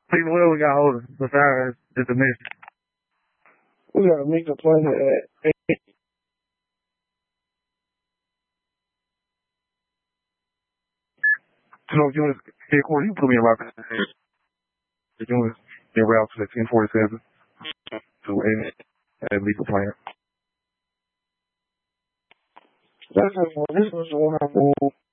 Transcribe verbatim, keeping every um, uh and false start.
People, what we got holding besides just a mix? We got a mix of playing at eight. You know, if you want to headquarters, you put me in rock. If you want to get route to the ten forty-seven to eight and leave a plan. That's just one. This was the one I moved.